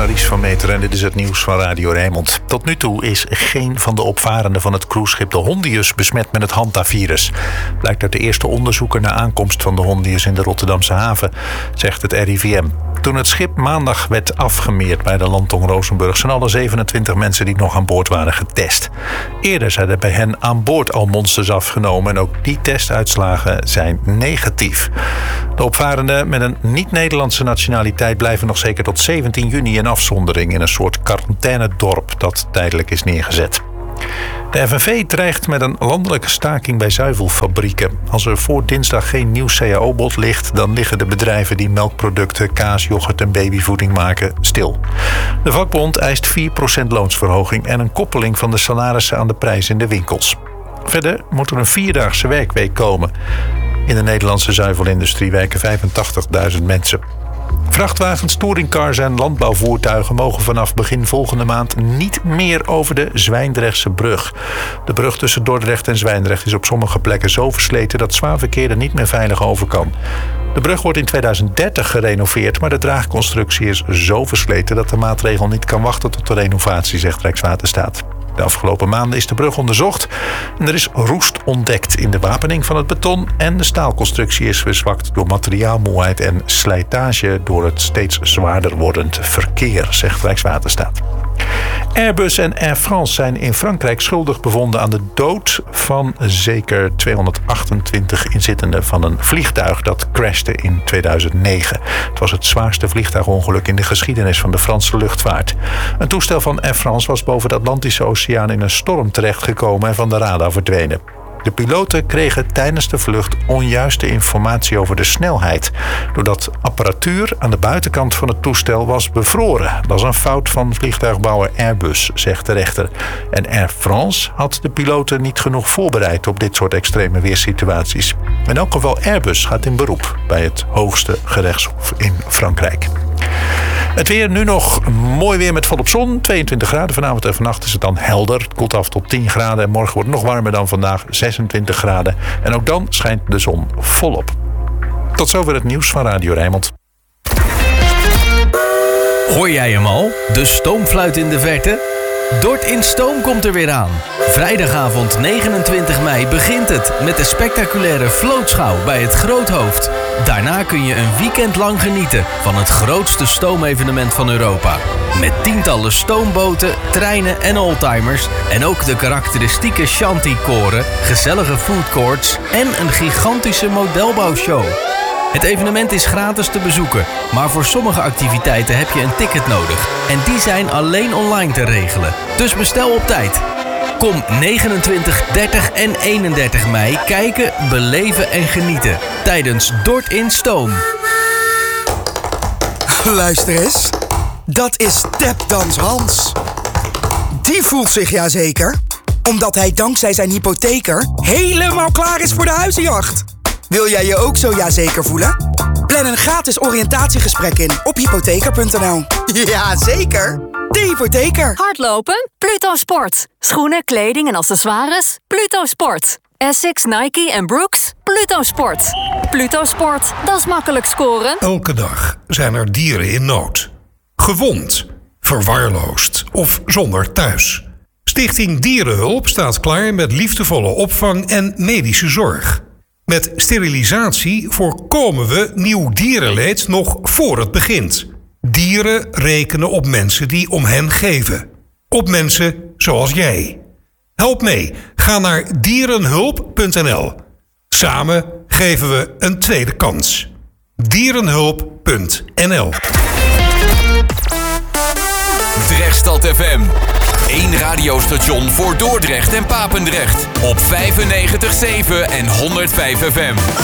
ben Aries van Meteren en dit is het nieuws van Radio Rijnmond. Tot nu toe is geen van de opvarenden van het cruiseschip de Hondius besmet met het hantavirus. Blijkt uit de eerste onderzoeken naar aankomst van de Hondius in de Rotterdamse haven, zegt het RIVM. Toen het schip maandag werd afgemeerd bij de landtong Rozenburg zijn alle 27 mensen die nog aan boord waren getest. Eerder zijn er bij hen aan boord al monsters afgenomen en ook die testuitslagen zijn negatief. De opvarenden met een niet-Nederlandse nationaliteit blijven nog zeker tot 17 juni in afzondering in een soort quarantainedorp dat tijdelijk is neergezet. De FNV dreigt met een landelijke staking bij zuivelfabrieken. Als er voor dinsdag geen nieuw CAO-bod ligt, dan liggen de bedrijven die melkproducten, kaas, yoghurt en babyvoeding maken stil. De vakbond eist 4% loonsverhoging en een koppeling van de salarissen aan de prijs in de winkels. Verder moet er een 4-daagse werkweek komen. In de Nederlandse zuivelindustrie werken 85.000 mensen. Vrachtwagens, touringcars en landbouwvoertuigen mogen vanaf begin volgende maand niet meer over de Zwijndrechtse brug. De brug tussen Dordrecht en Zwijndrecht is op sommige plekken zo versleten dat zwaar verkeer er niet meer veilig over kan. De brug wordt in 2030 gerenoveerd, maar de draagconstructie is zo versleten dat de maatregel niet kan wachten tot de renovatie, zegt Rijkswaterstaat. De afgelopen maanden is de brug onderzocht en er is roest ontdekt in de wapening van het beton en de staalconstructie is verzwakt door materiaalmoeheid en slijtage door het steeds zwaarder wordend verkeer, zegt Rijkswaterstaat. Airbus en Air France zijn in Frankrijk schuldig bevonden aan de dood van zeker 228 inzittenden van een vliegtuig dat crashte in 2009. Het was het zwaarste vliegtuigongeluk in de geschiedenis van de Franse luchtvaart. Een toestel van Air France was boven de Atlantische Oceaan in een storm terechtgekomen en van de radar verdwenen. De piloten kregen tijdens de vlucht onjuiste informatie over de snelheid, doordat apparatuur aan de buitenkant van het toestel was bevroren. Dat is een fout van vliegtuigbouwer Airbus, zegt de rechter. En Air France had de piloten niet genoeg voorbereid op dit soort extreme weersituaties. In elk geval Airbus gaat in beroep bij het hoogste gerechtshof in Frankrijk. Het weer, nu nog mooi weer met volop zon. 22 graden. Vanavond en vannacht is het dan helder. Het koelt af tot 10 graden. En morgen wordt het nog warmer dan vandaag. 26 graden. En ook dan schijnt de zon volop. Tot zover het nieuws van Radio Rijnmond. Hoor jij hem al? De stoomfluit in de verte? Dort in Stoom komt er weer aan. Vrijdagavond 29 mei begint het met de spectaculaire vlootschouw bij het Groothoofd. Daarna kun je een weekend lang genieten van het grootste stoomevenement van Europa. Met tientallen stoomboten, treinen en oldtimers en ook de karakteristieke shanty-koren, gezellige foodcourts en een gigantische modelbouwshow. Het evenement is gratis te bezoeken, maar voor sommige activiteiten heb je een ticket nodig. En die zijn alleen online te regelen. Dus bestel op tijd. Kom 29, 30 en 31 mei kijken, beleven en genieten tijdens Dort in Stoom. Luister eens, dat is Tapdans Hans. Die voelt zich jazeker, omdat hij dankzij zijn hypotheker helemaal klaar is voor de huizenjacht. Wil jij je ook zo jazeker voelen? Plan een gratis oriëntatiegesprek in op hypotheker.nl. Jazeker, de hypotheker. Hardlopen? Pluto Sport. Schoenen, kleding en accessoires? Pluto Sport. Essex, Nike en Brooks? Pluto Sport. Pluto Sport, dat is makkelijk scoren. Elke dag zijn er dieren in nood. Gewond, verwaarloosd of zonder thuis. Stichting Dierenhulp staat klaar met liefdevolle opvang en medische zorg. Met sterilisatie voorkomen we nieuw dierenleed nog voor het begint. Dieren rekenen op mensen die om hen geven. Op mensen zoals jij. Help mee. Ga naar dierenhulp.nl. Samen geven we een tweede kans. Dierenhulp.nl. Drechtstad FM. 1 radiostation voor Dordrecht en Papendrecht. Op 95.7 en 105 FM.